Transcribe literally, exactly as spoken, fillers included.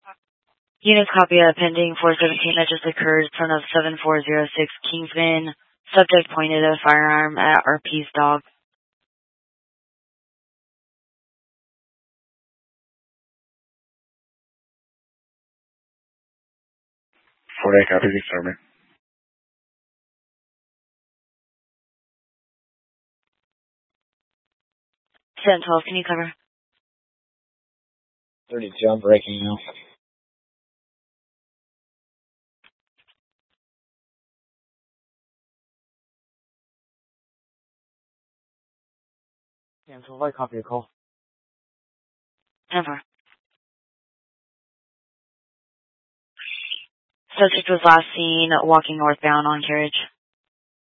Unit copy of pending four seventeen that just occurred in front of seven four zero six Kingsman. Subject pointed a firearm at R P's dog. four eight copy, confirming. seven twelve, can you cover? thirty-two, I'm breaking now. Cancel, I copy your call. Never. Subject was last seen walking northbound on carriage.